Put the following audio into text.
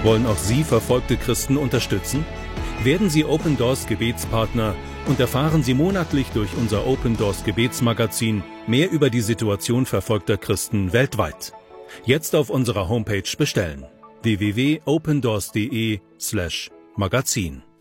Wollen auch Sie verfolgte Christen unterstützen? Werden Sie Open Doors Gebetspartner und erfahren Sie monatlich durch unser Open Doors Gebetsmagazin mehr über die Situation verfolgter Christen weltweit. Jetzt auf unserer Homepage bestellen: www.opendoors.de/magazin